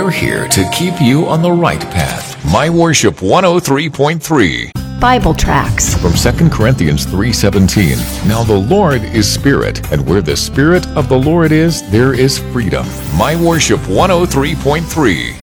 We're here to keep you on the right path. My Worship 103.3. Bible tracts From 2 Corinthians 3:17. Now the Lord is Spirit, and where the Spirit of the Lord is, there is freedom. My Worship 103.3.